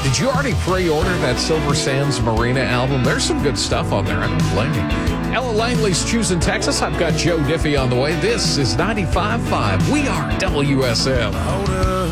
Did you already pre-order that Silver Sands Marina album? There's some good stuff on there. I don't blame you. Ella Langley's Choosing Texas. I've got Joe Diffie on the way. This is 95.5. We are WSM.